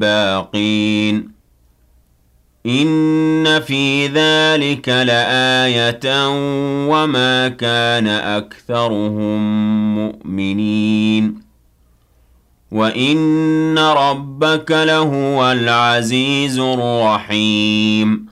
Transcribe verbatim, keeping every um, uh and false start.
الباقين إن في ذلك لآية وما كان أكثرهم مؤمنين وإن ربك لهو العزيز الرحيم